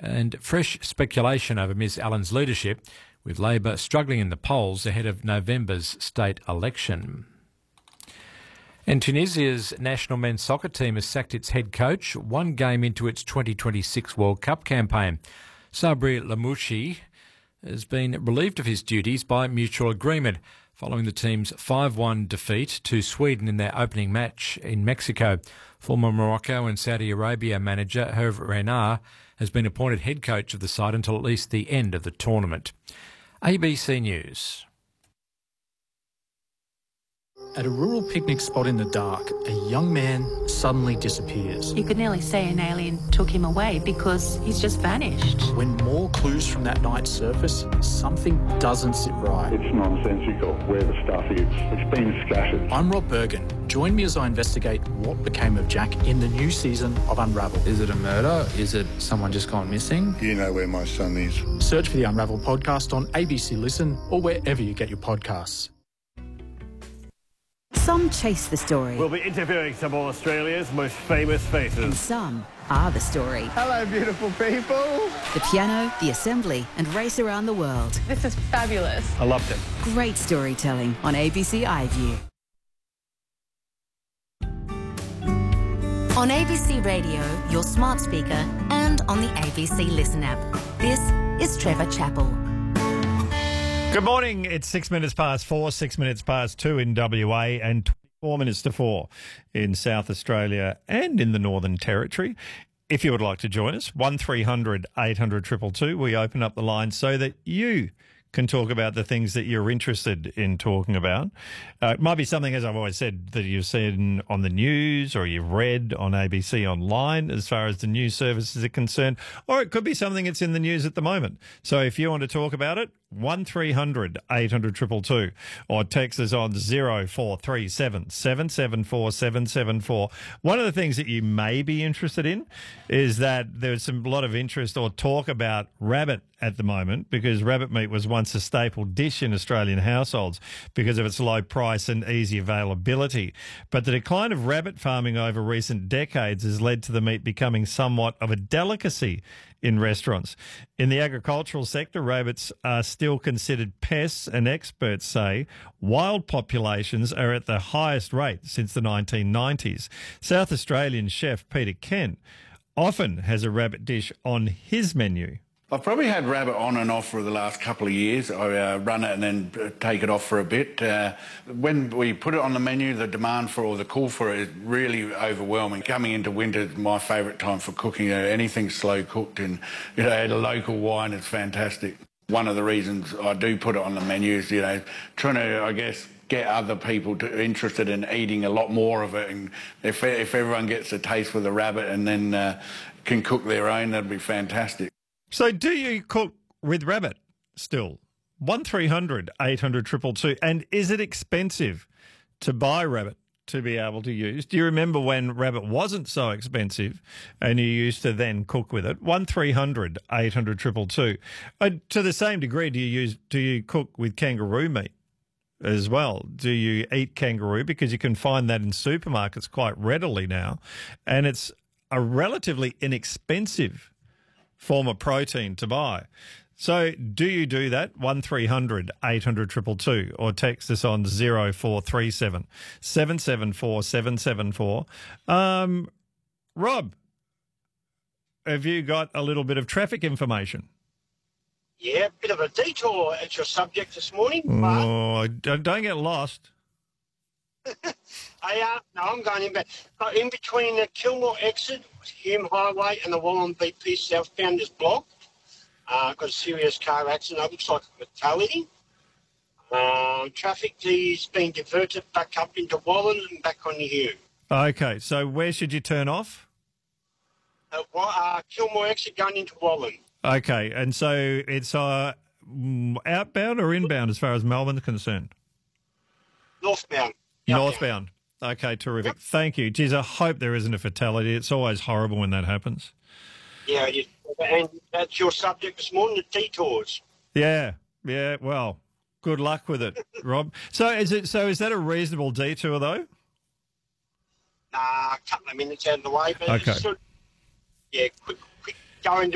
and fresh speculation over Ms Allen's leadership, with Labor struggling in the polls ahead of November's state election. And Tunisia's national men's soccer team has sacked its head coach one game into its 2026 World Cup campaign. Sabri Lamouchi has been relieved of his duties by mutual agreement following the team's 5-1 defeat to Sweden in their opening match in Mexico. Former Morocco and Saudi Arabia manager Hervé Renard has been appointed head coach of the side until at least the end of the tournament. ABC News. At a rural picnic spot in the dark, a young man suddenly disappears. You could nearly say an alien took him away because he's just vanished. When more clues from that night surface, something doesn't sit right. It's nonsensical where the stuff is. It's been scattered. I'm Rob Bergen. Join me as I investigate what became of Jack in the new season of Unravel. Is it a murder? Is it someone just gone missing? You know where my son is. Search for the Unravel podcast on ABC Listen or wherever you get your podcasts. Some chase the story. We'll be interviewing some of Australia's most famous faces. And some are the story. Hello, beautiful people. The piano, the assembly, and race around the world. This is fabulous. I loved it. Great storytelling on ABC iView. On ABC Radio, your smart speaker, and on the ABC Listen app. This is Trevor Chappell. Good morning. It's 6 minutes past 4, 6 minutes past 2 in WA and 24 minutes to 4 in South Australia and in the Northern Territory. If you would like to join us, 1300 800 222, we open up the line so that you can talk about the things that you're interested in talking about. It might be something, as I've always said, that you've seen on the news or you've read on ABC Online as far as the news services are concerned, or it could be something that's in the news at the moment. So if you want to talk about it, 1300 800 222 or text us on 0437 774 774. One of the things that you may be interested in is that there's a lot of interest or talk about rabbit at the moment, because rabbit meat was once a staple dish in Australian households because of its low price and easy availability. But the decline of rabbit farming over recent decades has led to the meat becoming somewhat of a delicacy in restaurants. In the agricultural sector, rabbits are still considered pests, and experts say wild populations are at the highest rate since the 1990s. South Australian chef Peter Kent often has a rabbit dish on his menu. I've probably had rabbit on and off for the last couple of years. I run it and then take it off for a bit. When we put it on the menu, the demand for or the call for it is really overwhelming. Coming into winter is my favourite time for cooking. Anything slow cooked and a local wine is fantastic. One of the reasons I do put it on the menu is, trying to, I guess, get other people interested in eating a lot more of it. And if everyone gets a taste for the rabbit and then can cook their own, that'd be fantastic. So do you cook with rabbit still? 1300 800 222. And is it expensive to buy rabbit to be able to use? Do you remember when rabbit wasn't so expensive and you used to then cook with it? 1300 800 222. To the same degree, do you cook with kangaroo meat as well? Do you eat kangaroo? Because you can find that in supermarkets quite readily now, and it's a relatively inexpensive form of protein to buy. So do you do that? 1300 800 222 or text us on 0437 774 774. Rob, have you got a little bit of traffic information? Yeah, bit of a detour at your subject this morning. Oh, don't get lost. No, I'm going in between the Kilmore exit, Hume Highway, and the Wallen BP southbound is blocked. Got a serious car accident. It looks like a fatality. Traffic is being diverted back up into Wallen and back on the Hume. Okay, so where should you turn off? Kilmore exit going into Wallen. Okay, and so it's outbound or inbound as far as Melbourne's concerned? Northbound. Northbound. Okay, terrific. Yep. Thank you. Geez, I hope there isn't a fatality. It's always horrible when that happens. Yeah, and that's your subject this morning, the detours. Yeah. Well, good luck with it, Rob. So is that a reasonable detour though? A couple of minutes out of the way, but okay. Quick going to